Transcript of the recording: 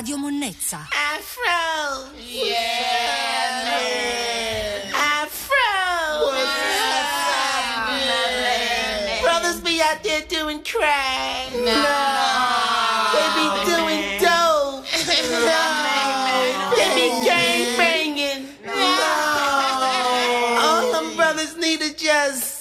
Radio Monnezza. Afro. Yeah. Afro. What's happening? Brothers be out there doing crack. No. They be doing dope. They be gang banging. All them brothers need to just